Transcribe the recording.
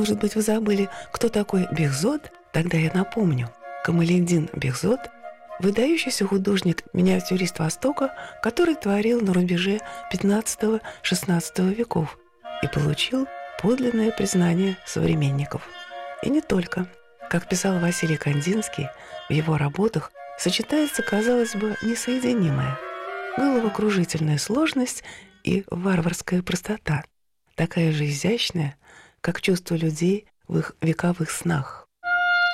Может быть, вы забыли, кто такой Бехзод? Тогда я напомню. Камалетдин Бехзод – выдающийся художник-миниатюрист Востока, который творил на рубеже XV-XVI веков и получил подлинное признание современников. И не только. Как писал Василий Кандинский, в его работах сочетается, казалось бы, несоединимое – головокружительная сложность и варварская простота, такая же изящная, как чувство людей в их вековых снах.